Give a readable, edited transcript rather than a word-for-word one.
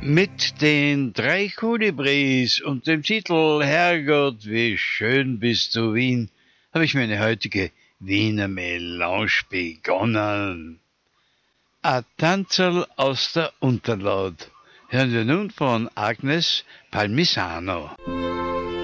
Mit den drei Kolibris und dem Titel Herrgott, wie schön bist du Wien, habe ich meine heutige Wiener Melange begonnen. A Tanzerl aus der Unterlaut hören wir nun von Agnes Palmisano.